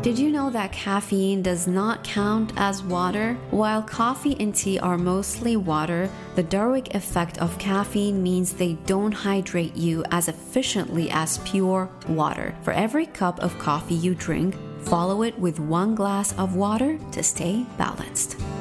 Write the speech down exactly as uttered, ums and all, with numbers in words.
Did you know that caffeine does not count as water? While coffee and tea are mostly water, the Darwick effect of caffeine means they don't hydrate you as efficiently as pure water. For every cup of coffee you drink, follow it with one glass of water to stay balanced.